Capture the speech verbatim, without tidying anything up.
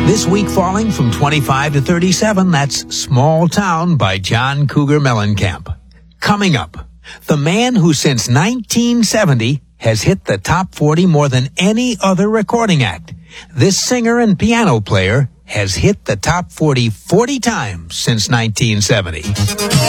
This week falling from twenty-five to thirty-seven, that's Small Town by John Cougar Mellencamp. Coming up, the man who since nineteen seventy has hit the top forty more than any other recording act. This singer and piano player has hit the top forty forty times since nineteen seventy.